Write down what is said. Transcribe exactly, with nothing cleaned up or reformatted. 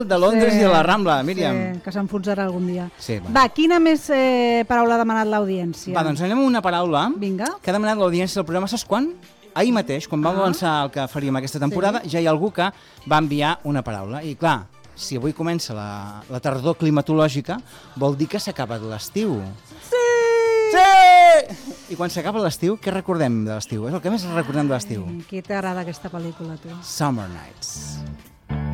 de Londres sí, i de la Rambla, Míriam. Sí, que s'enfonsarà algun dia. Sí, va. va, quina més eh, paraula ha demanat l'audiència? Va, doncs anem a una paraula Vinga. que ha demanat l'audiència del programa. Saps quan? Ahir mateix, quan vam ah. avançar el que faríem aquesta temporada, sí. ja hi ha algú que va enviar una paraula. I clar, si avui comença la, la tardor climatològica, vol dir que s'acaba l'estiu. Sí! Sí! I quan s'acaba l'estiu, què recordem de l'estiu? És el que més recordem de l'estiu. Qui t'agrada aquesta pel·lícula, tu? Summer Nights.